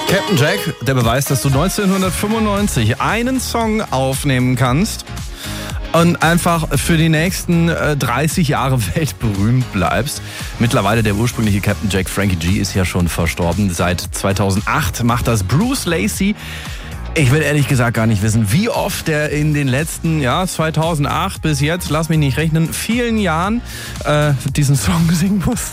Captain Jack, der Beweis, dass du 1995 einen Song aufnehmen kannst und einfach für die nächsten 30 Jahre weltberühmt bleibst. Mittlerweile der ursprüngliche Captain Jack, Frankie G, ist ja schon verstorben. Seit 2008 macht das Bruce Lacey. Ich will ehrlich gesagt gar nicht wissen, wie oft er in den letzten, 2008 bis jetzt, lass mich nicht rechnen, vielen Jahren diesen Song singen muss.